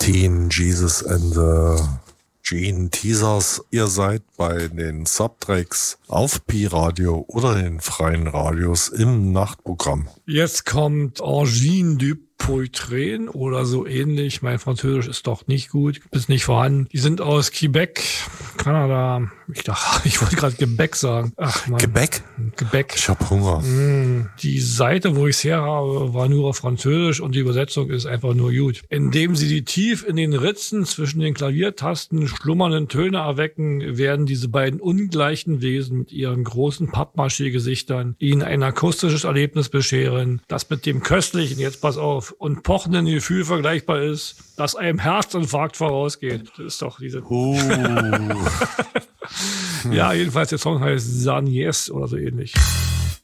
Teen Jesus and the Gene Teasers. Ihr seid bei den Subtracks auf Pi-Radio oder den freien Radios im Nachtprogramm. Jetzt kommt Angine du Poitrain oder so ähnlich. Mein Französisch ist doch nicht gut, ist nicht vorhanden. Die sind aus Quebec, Kanada. Ich wollte gerade Gebäck sagen. Ach Mann. Gebäck? Gebäck. Ich hab Hunger. Die Seite, wo ich es her habe, war nur auf Französisch und die Übersetzung ist einfach nur gut. Indem sie die tief in den Ritzen zwischen den Klaviertasten schlummernden Töne erwecken, werden diese beiden ungleichen Wesen mit ihren großen Pappmaché-Gesichtern ihnen ein akustisches Erlebnis bescheren, das mit dem köstlichen, jetzt pass auf, und pochenden Gefühl vergleichbar ist, das einem Herzinfarkt vorausgeht. Das ist doch diese... Ja, jedenfalls der Song heißt Sanies oder so ähnlich.